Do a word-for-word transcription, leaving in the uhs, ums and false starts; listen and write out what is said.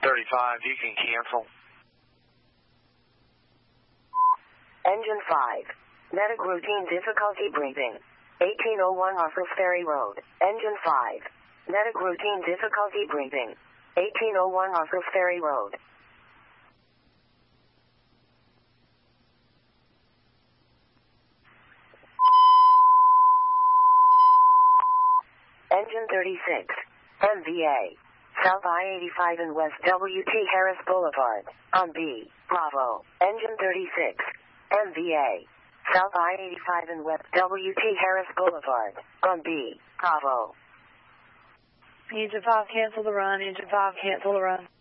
thirty-five, you can cancel. Engine five. Medic routine difficulty briefing. eighteen oh one Arthur Ferry Road. Engine five. Medic routine difficulty briefing. eighteen oh one Arthur Ferry Road. Engine thirty-six. M V A. South I eighty-five and West W T Harris Boulevard. On B. Bravo. Engine thirty-six. M V A. South I eighty-five and West W T Harris Boulevard. On B. Bravo. Engine five, cancel the run. Engine five, cancel the run.